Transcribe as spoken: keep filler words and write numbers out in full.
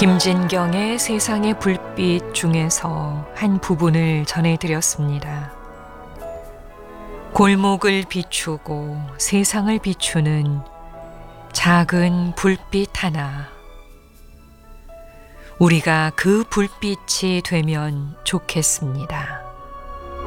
김진경의 세상의 불빛 중에서 한 부분을 전해드렸습니다. 골목을 비추고 세상을 비추는 작은 불빛 하나. 우리가 그 불빛이 되면 좋겠습니다.